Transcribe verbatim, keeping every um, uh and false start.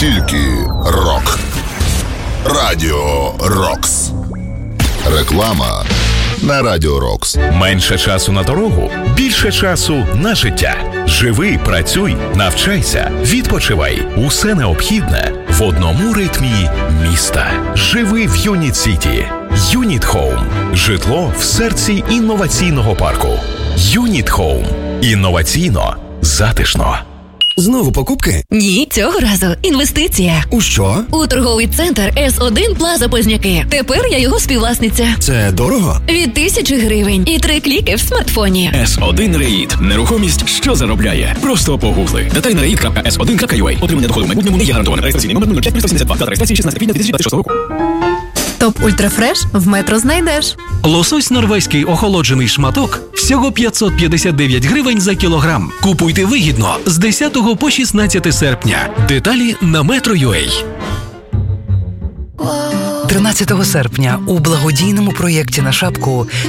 Тільки рок. Радіо Рокс. Реклама на Радіо Рокс. Менше часу на дорогу, більше часу на життя. Живи, працюй, навчайся, відпочивай. Усе необхідне в одному ритмі міста. Живи в Юніт Сіті. Юніт Хоум. Житло в серці інноваційного парку. Юніт Хоум. Інноваційно, затишно. Знову покупки? Ні, цього разу інвестиція. У що? У торговий центр ес один Плаза Позняки. Тепер я його співвласниця. Це дорого? Від тисячі гривень і три кліки в смартфоні. ес один Реїд. Нерухомість, що заробляє. Просто погугли. Детальна реїд крапка ес один крапка ю а. Отримання доходу в майбутньому не є гарантоване. Реєстраційний номер нуль п'ять триста сімдесят два. Дата реєстрації шістнадцяте квітня дві тисячі двадцять шостого року. Топ Ультрафреш в Метро знайдеш. Лосось норвезький охолоджений шматок всього п'ятсот п'ятдесят дев'ять гривень за кілограм. Купуйте вигідно з десятого по шістнадцяте серпня. Деталі на метро крапка ю а. тринадцятого серпня у благодійному проєкті «На шапку»